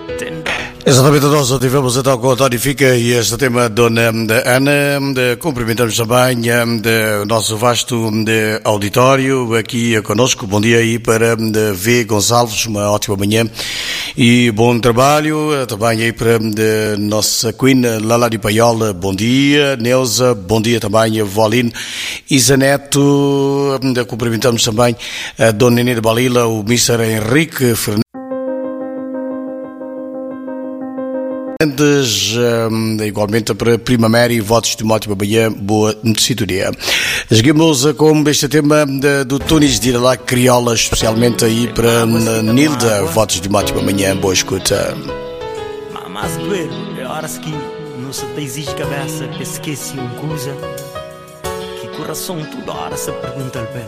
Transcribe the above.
Exatamente, nós tivemos então com o Tony Fica e este tema Dona Ana. Cumprimentamos também o nosso vasto auditório aqui conosco. Bom dia aí para V. Gonçalves, uma ótima manhã e bom trabalho. Também aí para a nossa Queen Lala de Paiola, bom dia. Neuza, bom dia também. Voline Isaneto. Cumprimentamos também a Dona Nenê de Balila, o Mr. Henrique Fernandes. Igualmente para Prima Mary, votos de uma ótima manhã, boa sintonia. Seguimos com este tema do Tunis de Iralá Crioula, especialmente aí para Nilda, votos de uma ótima manhã, boa escuta. Mas doer, é horas que não se te exige cabeça, que esquece uma coisa, que coração toda hora se pergunta al pé.